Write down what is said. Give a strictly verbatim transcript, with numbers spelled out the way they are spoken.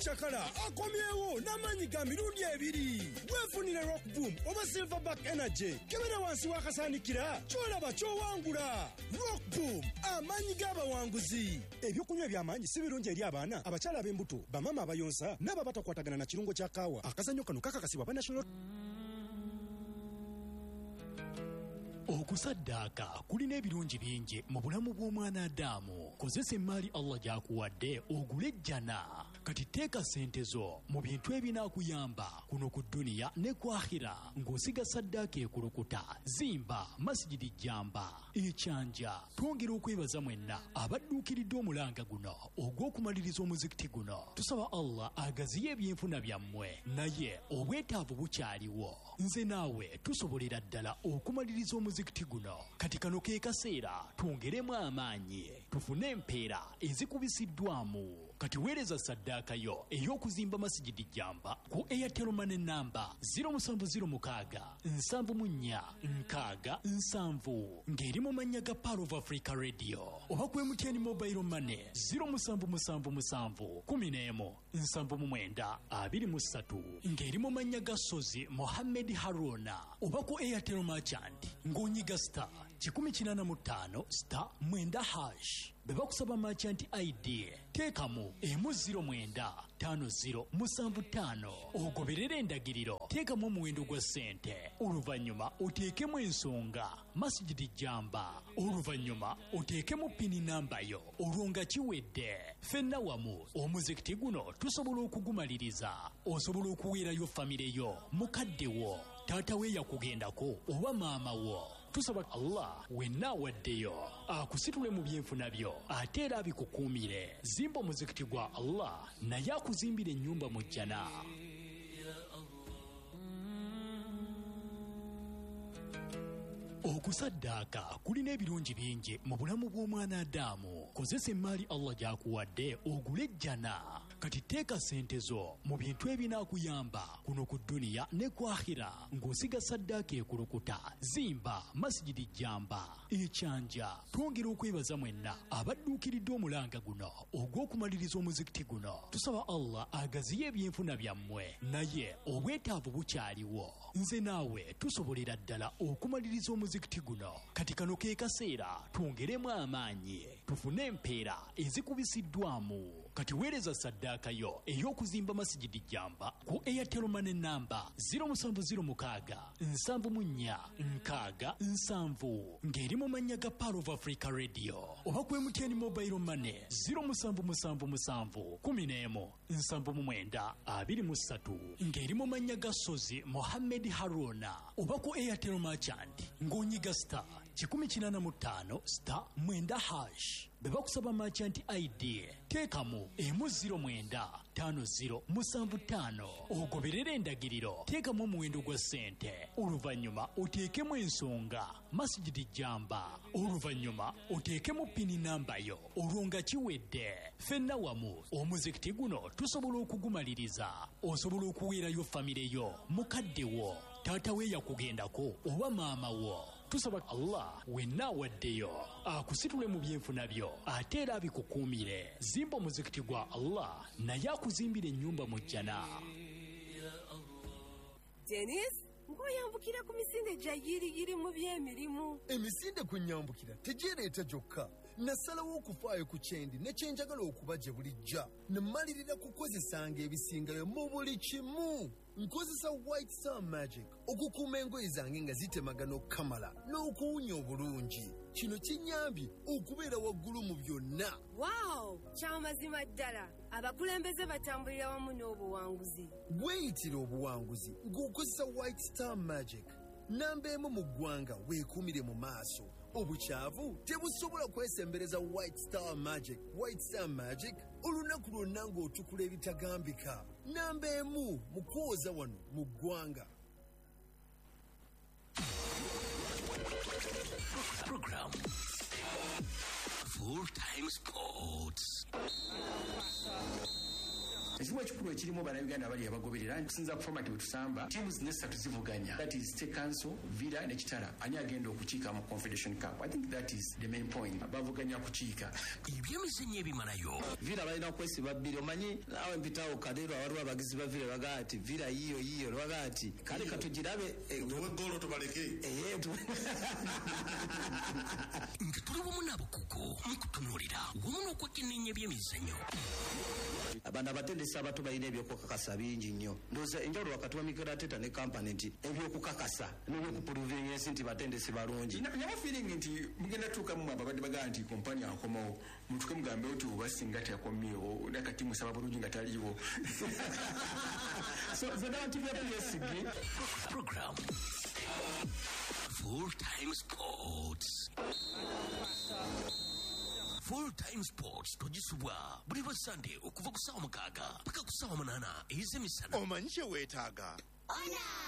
omukyakala akomyewo n'amaanyi ga mirundi ebiri. Weefunire Rock Boom oba Silverback Energy. Kebera wansi w'akasaanikira ky'olaba ky'owangula. Rock Boom, amaanyi g'abawanguzi. Ebyokunywa eby'amaanyi si birungi eri abaana, abakyala ab'embuto, bamama abayonsa n'ababatakwatagana na kirungo kya kaawa. Akazannyo kano kakakasibwa ba National. Okusaddaaka kulina ebirungi bingi mu bulamu bw'omwana Adamu. Kozesa emmaali Allah gy'akuwadde ogule ejjana. Kati teeka ssente zo mu bintu ebinaakuyamba kuno ku dduniya ne ku akhira ng'osiga saddaaka ekulukuta. Zimba masijidi jjamba ekyanja. Twongera okwebaza mwenna abadduukiridde omulanga guno ogw'okumaliriza omuzikiti guno. Tusaba Allah agaziye ebyenfuna byammwe, naye obwetaavu bukyaliwo. Nze naawe tusobolera ddala okumaliriza omuzikiti guno. Kati kano ke kaseera twongeremu amaanyi tufune empeera ezikubisiddwamu. Kati weereza saddaaka yo ey'okuzimba masijidi jjamba ku Airtel Money namba zero seven zero six seven mu nnya nkaaga nsanvu ng'eri mu mannya ga Power of Africa Radio, oba ku M T N Mobile Money zero seven seven seven one zero one nsanvu mu mwenda abiri mu ssatu ng'eri mu mannya ga Sozi Mohammed Haruna, oba ku Airtel Merchant ng'onyiga star kikumi kinaana mu ttaano star mwenda hash. Bwe bakusaba merchant I D teekamu emu ziro mwenda ttaano ziro musanvu ttaano. Ogoberera endagiriro, teekamu omuwendo gwa ssente, oluvannyuma oteekemu ensonga masijidi jjamba, oluvannyuma oteekemu pini namba yo, olwo nga kiwedde. Ffenna wamu omuzikiti guno tusobola okugumaliriza. Osobola okuweerayo famire yo, mukadde wo, taata we yakugendako oba maama wo. Tusaba Allah wenna awaddeyo akusitule mu byenfuna byo ate era abikukuumire. Zimba omuzikiti gwa Allah naye akuzimbira ennyumba mu jjana. Okusaddaaka kulina ebirungi bingi mu bulamu bw'omwana Adamu. Kozesa emmaali Allah gy'akuwadde ogule ejjana. Kati teeka ssente zo mu bintu ebinaakuyamba kuno ku dduniya ne ku akhira ng'osiga saddaaka ekulukuta. Zimba masijidi jjamba ekyanja. Twongera okwebaza mwenna abadduukiridde omulanga guno ogw'okumaliriza omuzikiti guno. Tusaba Allah agaziye ebyenfuna byammwe, naye obwetaavu bukyaliwo. Nze naawe tusobolera ddala okumaliriza omuzikiti guno. Kati kano ke kaseera twongeremu amaanyi tufune empeera ezikubisiddwamu. Kati weereza saddaaka yo ey'okuzimba masijidi jjamba ku Airtel Money namba zero seven zero six seven mu nnya nkaaga nsanvu ng'eri mu mannya ga Power of Africa Radio, oba ku M T N Mobile Money zero seven seven seven one zero one nsanvu mu mwenda abiri mu ssatu ng'eri mu mannya ga Sozi Mohammed Haruna, oba ku Airtel Merchant ng'onyiga star kikumi kinaana mu ttaano star mwenda hash. Bwe bakusaba merchant I D teekamu emu ziro mwenda ttaano ziro musanvu ttaano. Ogoberera endagiriro, teekamu omuwendo gwa ssente, oluvannyuma oteekemu ensonga masijidi jjamba, oluvannyuma oteekemu pini namba yo, olwo nga kiwedde. Ffenna wamu omuzikiti guno tusobola okugumaliriza. Osobola okuweerayo famire yo, mukadde wo, taata we yakugendako oba maama wo. Tusaba Allah wenna awaddeyo akusitule mu byenfuna byo ate era abikukuumire. Zimba omuzikiti gwa Allah naye akuzimbira ennyumba mu jjana. Dennis, ngoyambukira ku misinde gya yiriyiri mu by'emirimu. Emisinde kunyambukira tegireeta gyokka. Nasalawo okufaayo ku kyendi ne kyenjagala okuba gye bulijja. Nemalirira kukozesanga ebisingayo mu buli kimu. Nkozesa White Star Magic okukuuma engoye zange nga zitemagana okukamala n'okuwunya obulungi. Kino kinyambye okubeera waggulu mu byonna. Wow, kyamazima ddala. Abakulembeze batambulira wamu n'obuwanguzi. Weeyitira obuwanguzi ng'okozesa White Star Magic. Namba emu mu ggwanga weekuumire mu maaso. Obukyavu tebusobola kwesembereza White Star Magic. White Star Magic olunaku lwonna ng'otukula ebitagambika. Namba emu mu kwoza wano mu ggwanga. Program Full Time Sports. ekimu ekikulu ekirimu bannayuganda bali abagoberera nkusinza ku format bwe tusamba tiimu zino essatu zivuganya, that is State Council, Villa ne Kitala, ani agenda okukiika mu Confederation Cup. I think that is the main point. Bavuganya kukiika ebyemizannyo ebimalayo. Villa balina okwesiba bbiri, omanyi naawe mpitawo kadeero waliwo abagizi ba Villa bagaa ati Villa yiyo yiyo lwaga ati kale katugirabe golo tubaleke nga tuli wamu n'abakugu mu kutunuulira wamu n'okwekenneenya ebyemizannyo. abantu abatendesi abato balina ebyokukakasa bingi nnyo. Ndowooza enjawulo wakati wa Mikel Arteta ne kampani nti ebyokukakasa n'ebyokupuluvinga ensi nti batendesi balungi. Nyama feeling nti mugenda tuukamu ababadde bagaa nti kompani akomawo mutuke mugambe oti oba singa teyakomyewo nakati musaba bulungi nga taliiwo. So zonna T V yesigi program Full Time Sports. Full Time Sports tugisubwa buli lwa Sunday okuva ku ssaawa mukaaga paka ku ssaawa munaana ez'emisana. omanyi kye weetaaga.